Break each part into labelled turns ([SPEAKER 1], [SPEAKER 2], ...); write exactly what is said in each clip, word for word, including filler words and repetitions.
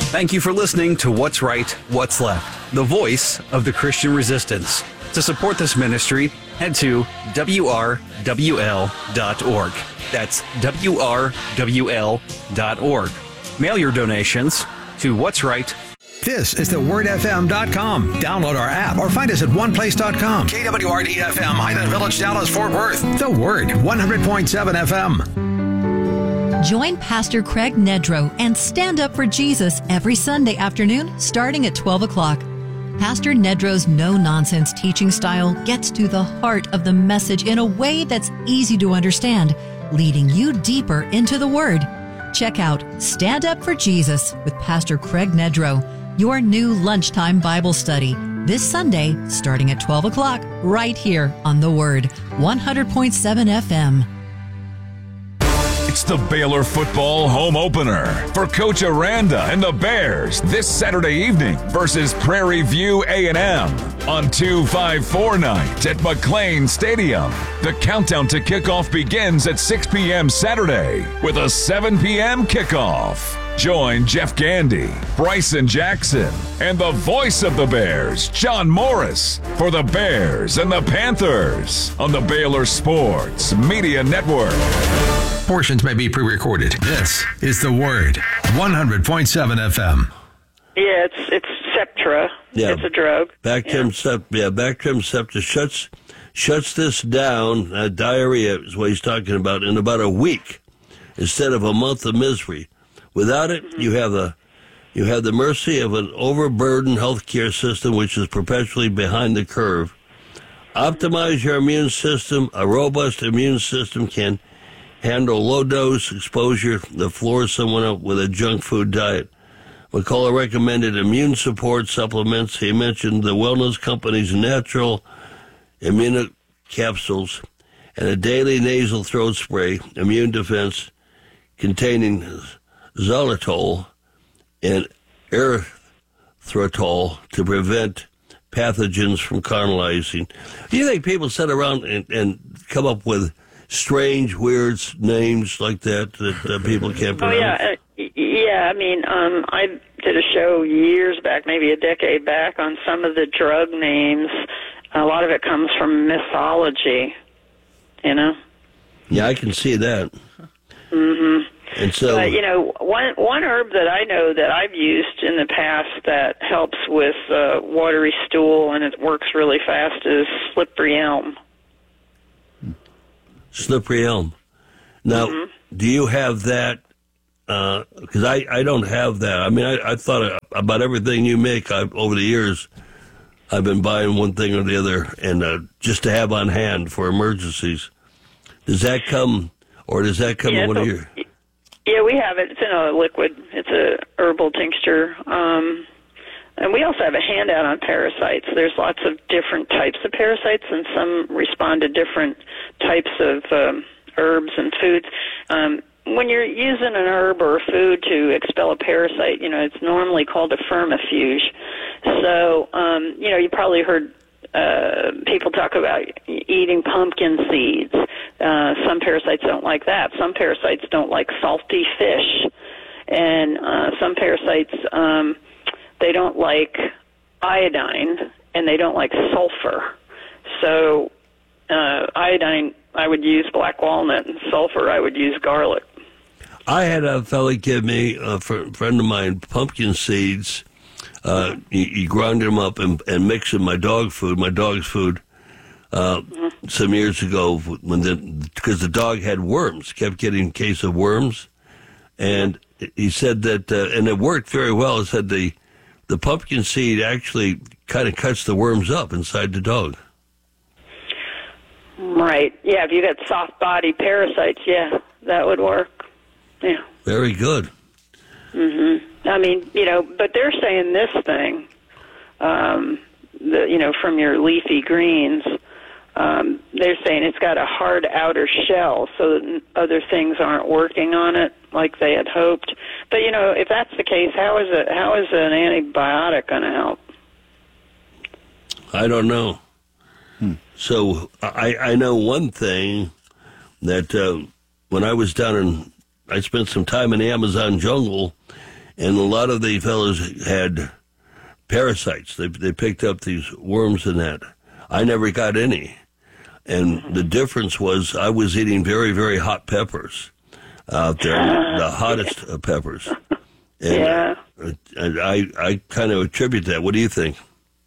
[SPEAKER 1] Thank you for listening to What's Right, What's Left, the voice of the Christian resistance. To support this ministry, head to W R W L dot org. That's W R W L dot org. Mail your donations to What's Right.
[SPEAKER 2] This is the word f m dot com. Download our app or find us at one place dot com. K W R D F M, Highland Village, Dallas, Fort Worth. The Word, one hundred point seven F M.
[SPEAKER 3] Join Pastor Craig Nedrow and Stand Up for Jesus every Sunday afternoon starting at twelve o'clock. Pastor Nedrow's no-nonsense teaching style gets to the heart of the message in a way that's easy to understand, leading you deeper into the Word. Check out Stand Up for Jesus with Pastor Craig Nedrow, your new lunchtime Bible study, this Sunday starting at twelve o'clock right here on The Word, one hundred point seven F M.
[SPEAKER 4] It's the Baylor football home opener for Coach Aranda and the Bears this Saturday evening versus Prairie View A and M on two five four night at McLean Stadium. The countdown to kickoff begins at six p.m. Saturday with a seven p.m. kickoff. Join Jeff Gandy, Bryson Jackson, and the voice of the Bears, John Morris, for the Bears and the Panthers on the Baylor Sports Media Network.
[SPEAKER 2] Portions may be pre-recorded. This is The Word, one hundred point seven F M.
[SPEAKER 5] Yeah, it's it's Septra.
[SPEAKER 6] Yeah.
[SPEAKER 5] It's a drug.
[SPEAKER 6] Bactrim,
[SPEAKER 5] yeah.
[SPEAKER 6] Sept, yeah, Bactrim Septra shuts shuts this down. Uh, diarrhea is what he's talking about in about a week instead of a month of misery. Without it, mm-hmm. you have the you have the mercy of an overburdened healthcare system, which is perpetually behind the curve. Optimize your immune system. A robust immune system can handle low-dose exposure that floors someone up with a junk food diet. McCullough recommended immune support supplements. He mentioned the wellness company's natural immunocapsules and a daily nasal throat spray, immune defense, containing xylitol and erythritol to prevent pathogens from colonizing. Do you think people sit around and, and come up with strange, weird names like that that uh, people can't pronounce?
[SPEAKER 5] Oh, yeah. Uh, yeah, I mean, um, I did a show years back, maybe a decade back, on some of the drug names. A lot of it comes from mythology, you know?
[SPEAKER 6] Yeah, I can see that.
[SPEAKER 5] Mm-hmm.
[SPEAKER 6] And so,
[SPEAKER 5] but, you know, one one herb that I know that I've used in the past that helps with uh, watery stool and it works really fast is slippery elm.
[SPEAKER 6] Slippery elm. Now, mm-hmm. do you have that? Because uh, I, I don't have that. I mean, I, I thought about everything you make I've, over the years. I've been buying one thing or the other, and uh, just to have on hand for emergencies. Does that come, or does that come
[SPEAKER 5] yeah,
[SPEAKER 6] in one
[SPEAKER 5] so,
[SPEAKER 6] of your?
[SPEAKER 5] Yeah, we have it. It's in a liquid. It's a herbal tincture. Um, And we also have a handout on parasites. There's lots of different types of parasites, and some respond to different types of um, herbs and foods. Um, when you're using an herb or a food to expel a parasite, you know, it's normally called a vermifuge. So, um, you know, you probably heard uh, people talk about eating pumpkin seeds. Uh, some parasites don't like that. Some parasites don't like salty fish. And uh, some parasites... Um, They don't like iodine, and they don't like sulfur. So uh, iodine, I would use black walnut, and sulfur, I would use garlic.
[SPEAKER 6] I had a fellow give me, a friend of mine, pumpkin seeds. Uh, he, he ground them up and, and mixed in my dog food, my dog's food, uh, mm-hmm. some years ago, when the because the dog had worms, kept getting a case of worms. And he said that, uh, and it worked very well. He said the The pumpkin seed actually kind of cuts the worms up inside the dog.
[SPEAKER 5] Right. Yeah, if you got soft body parasites, yeah, that would work. Yeah.
[SPEAKER 6] Very good.
[SPEAKER 5] Mhm. I mean, you know, but they're saying this thing, um, the, you know, from your leafy greens, um, they're saying it's got a hard outer shell so that other things aren't working on it like they had hoped. But, you know, if that's the case, how is it? How is an antibiotic going to help?
[SPEAKER 6] I don't know. Hmm. So I, I know one thing, that uh, when I was down in, I spent some time in the Amazon jungle, and a lot of the fellows had parasites. They they picked up these worms in that. I never got any. And the difference was I was eating very, very hot peppers out there, the hottest of peppers. And
[SPEAKER 5] Yeah.
[SPEAKER 6] And I, I kind of attribute that. What do you think?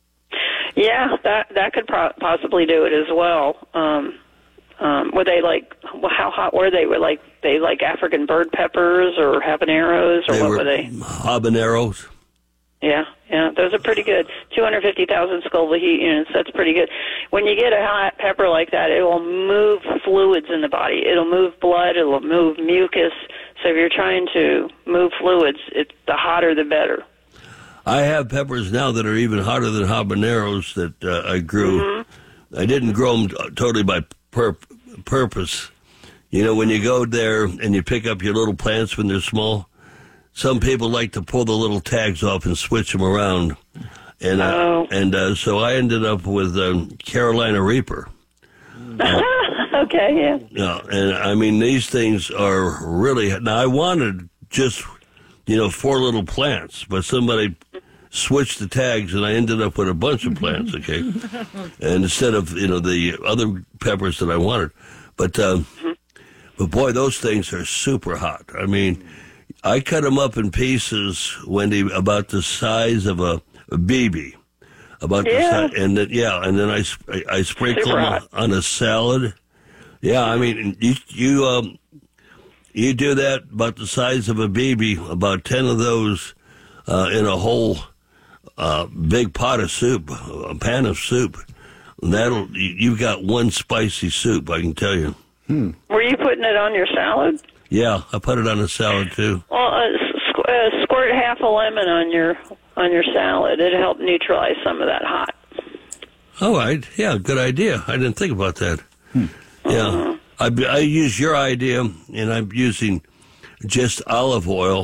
[SPEAKER 5] Yeah, that that could pro- possibly do it as well. Um, um, were they like, well, how hot were they? Were like they like African bird peppers or habaneros, or
[SPEAKER 6] They
[SPEAKER 5] what
[SPEAKER 6] were
[SPEAKER 5] were they?
[SPEAKER 6] habaneros.
[SPEAKER 5] Yeah, yeah, those are pretty good. two hundred fifty thousand Scoville heat units, that's pretty good. When you get a hot pepper like that, it will move fluids in the body. It'll move blood, it'll move mucus. So if you're trying to move fluids, it, the hotter the better.
[SPEAKER 6] I have peppers now that are even hotter than habaneros that uh, I grew. Mm-hmm. I didn't grow them totally by pur- purpose. You know, when you go there and you pick up your little plants when they're small, some people like to pull the little tags off and switch them around. And uh,
[SPEAKER 5] oh.
[SPEAKER 6] and uh, so I ended up with um, Carolina Reaper. Uh,
[SPEAKER 5] okay, yeah.
[SPEAKER 6] Yeah, and I mean, these things are really... Now, I wanted just, you know, four little plants, but somebody switched the tags, and I ended up with a bunch of plants, okay? And instead of, you know, the other peppers that I wanted. But, uh, but boy, those things are super hot. I mean, I cut them up in pieces, Wendy, about the size of a, a B B. About
[SPEAKER 5] yeah.
[SPEAKER 6] the size, and then, yeah, and then I, I, I sprinkle them on, on a salad. Yeah, I mean, you you um, you do that about the size of a B B, about ten of those uh, in a whole uh, big pot of soup, a pan of soup. And that'll you, you've got one spicy soup, I can tell you.
[SPEAKER 5] Hmm. Were you putting it on your salad?
[SPEAKER 6] Yeah, I put it on a salad too.
[SPEAKER 5] Well, uh, squ- uh, squirt half a lemon on your on your salad. It'll help neutralize some of that hot.
[SPEAKER 6] All right, yeah, good idea. I didn't think about that. Hmm. Yeah, I, I use your idea, and I'm using just olive oil.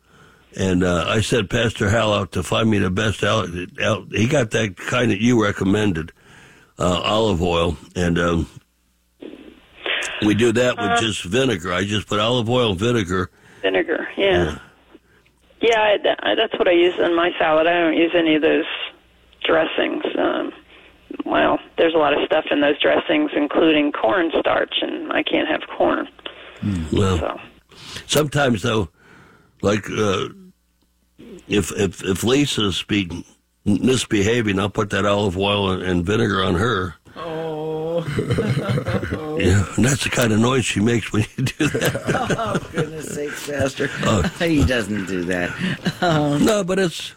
[SPEAKER 6] And uh, I sent Pastor Hal out to find me the best olive. He got that kind that you recommended, uh, olive oil. And um, we do that with uh, just vinegar. I just put olive oil and vinegar.
[SPEAKER 5] Vinegar, yeah. Yeah, yeah I, that's what I use in my salad. I don't use any of those dressings. Um Well, there's a lot of stuff in those dressings, including cornstarch, and I can't have corn.
[SPEAKER 6] Mm. Well, so. Sometimes, though, like uh, if if if Lisa's be misbehaving, I'll put that olive oil and, and vinegar on her.
[SPEAKER 7] Oh.
[SPEAKER 6] Yeah, and that's the kind of noise she makes when you do that.
[SPEAKER 7] Oh, goodness sakes, Pastor. Uh, he doesn't do that.
[SPEAKER 6] Um, no, but it's